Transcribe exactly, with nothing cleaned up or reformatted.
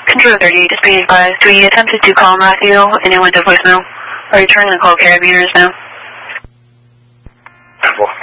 Control thirty-eight, just be advised. We attempted to call Matthew and it went to voicemail. Are you trying to call carabiners now? Well,